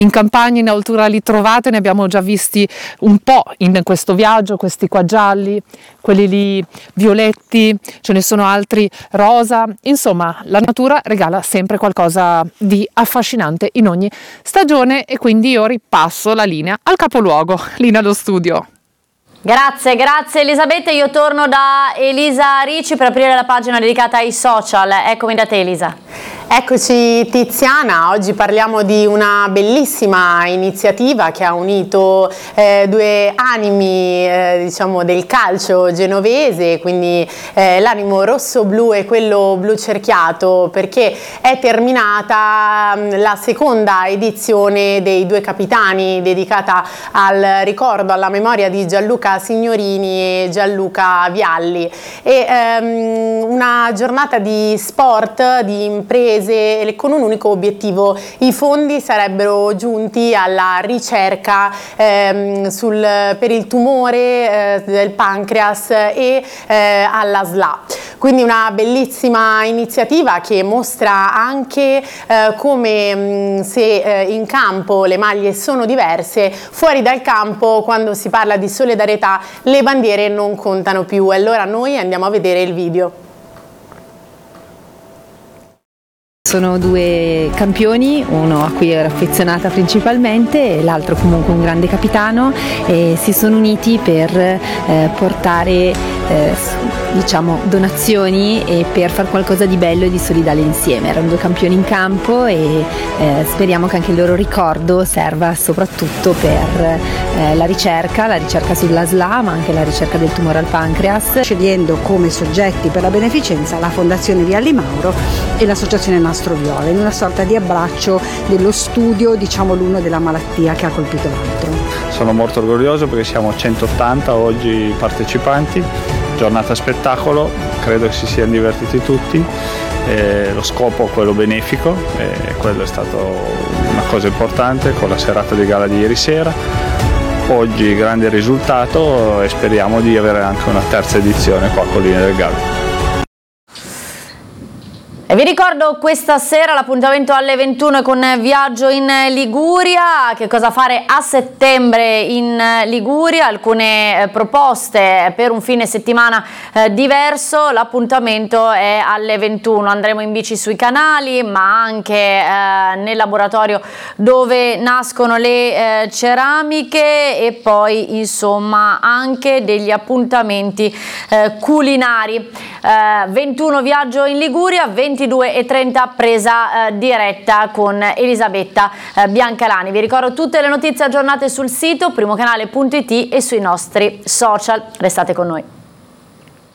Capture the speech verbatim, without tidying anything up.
In campagna, in altura li trovate, ne abbiamo già visti un po' in questo viaggio, questi qua gialli, quelli lì violetti, ce ne sono altri rosa, insomma la natura regala sempre qualcosa di affascinante in ogni stagione e quindi io ripasso la linea al capoluogo, lì nello studio. Grazie, grazie Elisabetta, io torno da Elisa Ricci per aprire la pagina dedicata ai social, eccomi da te Elisa. Eccoci Tiziana, oggi parliamo di una bellissima iniziativa che ha unito eh, due animi eh, diciamo del calcio genovese, quindi eh, l'animo rosso-blu e quello blu cerchiato, perché è terminata mh, la seconda edizione dei Due Capitani dedicata al ricordo, alla memoria di Gianluca Signorini e Gianluca Vialli, e ehm, una giornata di sport, di imprese con un unico obiettivo: i fondi sarebbero giunti alla ricerca ehm, sul, per il tumore eh, del pancreas e eh, alla S L A. Quindi una bellissima iniziativa che mostra anche eh, come mh, se eh, in campo le maglie sono diverse, fuori dal campo quando si parla di solidarietà le bandiere non contano più. Allora noi andiamo a vedere il video. Sono due campioni, uno a cui ero affezionata principalmente e l'altro comunque un grande capitano, e si sono uniti per eh, portare eh, diciamo donazioni e per fare qualcosa di bello e di solidale insieme. Erano due campioni in campo e eh, speriamo che anche il loro ricordo serva soprattutto per eh, la ricerca, la ricerca sulla S L A, ma anche la ricerca del tumore al pancreas. Scegliendo come soggetti per la beneficenza la Fondazione Vialli Mauro e l'Associazione Nastro Viola, in una sorta di abbraccio dello studio, diciamo, l'uno della malattia che ha colpito l'altro. Sono molto orgoglioso perché siamo centottanta oggi partecipanti, giornata spettacolo, credo che si siano divertiti tutti, eh, lo scopo è quello benefico e quello è stato una cosa importante con la serata di gala di ieri sera. Oggi grande risultato e speriamo di avere anche una terza edizione qua a Colline del Gallo. E vi ricordo questa sera l'appuntamento alle ventuno con Viaggio in Liguria. Che cosa fare a settembre in Liguria? Alcune proposte per un fine settimana eh, diverso. L'appuntamento è alle ventuno. Andremo in bici sui canali, ma anche eh, nel laboratorio dove nascono le eh, ceramiche, e poi insomma anche degli appuntamenti eh, culinari. Eh, ventuno Viaggio in Liguria, ventidue e trenta presa eh, diretta con Elisabetta eh, Biancalani. Vi ricordo tutte le notizie aggiornate sul sito primocanale punto it e sui nostri social. Restate con noi.